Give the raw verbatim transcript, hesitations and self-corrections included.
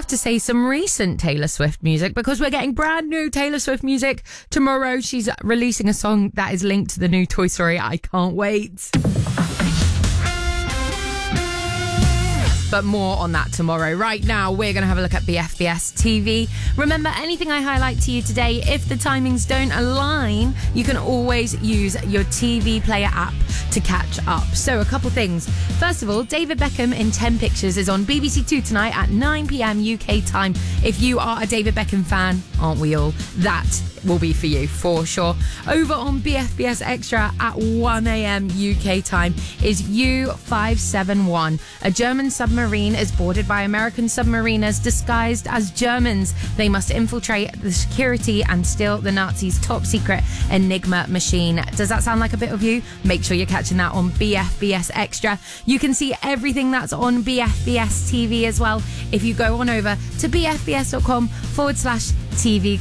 have to say some recent Taylor Swift music because we're getting brand new Taylor Swift music tomorrow. She's releasing a song that is linked to the new Toy Story. I can't wait. But more on that tomorrow. Right now, we're going to have a look at B F B S T V. Remember, anything I highlight to you today, if the timings don't align, you can always use your T V player app to catch up. So a couple things. First of all, David Beckham in ten Pictures is on B B C Two tonight at nine p.m. U K time. If you are a David Beckham fan, aren't we all? That will be for you for sure. Over on B F B S Extra at one a.m. U K time is U five seventy-one. A German submarine is boarded by American submariners disguised as Germans. They must infiltrate the security and steal the Nazis' top secret Enigma machine. Does that sound like a bit of you? Make sure you're catching that on B F B S Extra. You can see everything that's on B F B S T V as well if you go on over to bfbs.com forward slash TV